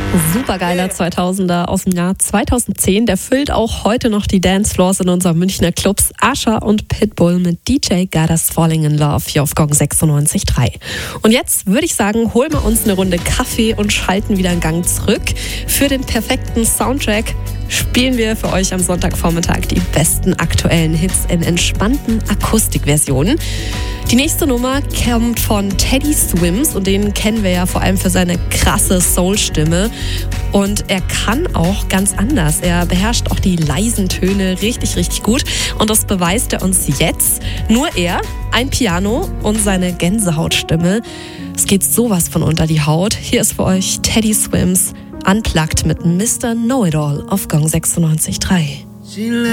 Supergeiler 2000er aus dem Jahr 2010. Der füllt auch heute noch die Dancefloors in unseren Münchner Clubs. Usher und Pitbull mit DJ Got Us Falling in Love hier auf Gong 96.3. Und jetzt würde ich sagen, holen wir uns eine Runde Kaffee und schalten wieder einen Gang zurück. Für den perfekten Soundtrack spielen wir für euch am Sonntagvormittag die besten aktuellen Hits in entspannten Akustikversionen. Die nächste Nummer kommt von Teddy Swims und den kennen wir ja vor allem für seine krasse Soul-Stimme. Und er kann auch ganz anders. Er beherrscht auch die leisen Töne richtig, richtig gut. Und das beweist er uns jetzt. Nur er, ein Piano und seine Gänsehautstimme. Es geht sowas von unter die Haut. Hier ist für euch Teddy Swims Unplugged mit Mr. Know-It-All auf Gong 96.3.